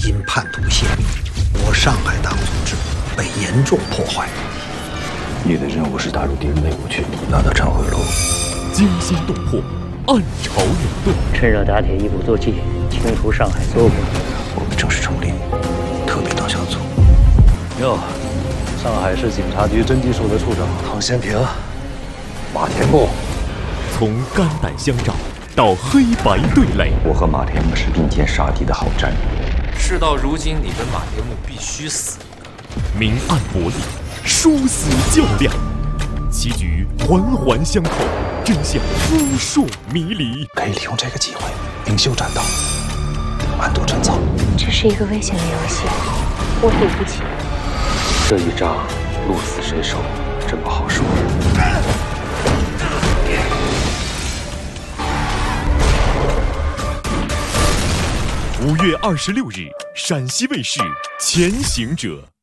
因叛徒泄密，我上海党组织被严重破坏。 你的任务是打入敌人内部去，拿到忏悔录。 惊心动魄，暗潮涌动。 趁热打铁，一鼓作气，清除上海所有叛徒。 我们正式成立特别党小组。 哟，上海市警察局侦缉处的处长唐先平、马天木。 从肝胆相照到黑白对垒， 我和马天木是并肩杀敌的好战友。 事到如今，你跟马天木必须死。 明暗博弈，殊死较量，棋局环环相扣，真相扑朔迷离。 可以利用这个机会明修栈道，暗度陈仓。 这是一个危险的游戏，我赌不起。 这一仗鹿死谁手，真不好说。 5月26日，陕西卫视《潜行者》。